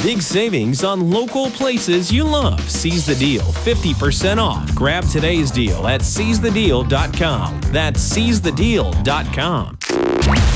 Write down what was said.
Big savings on local places you love. Seize the deal, 50% off. Grab today's deal at seizethedeal.com. That's seizethedeal.com.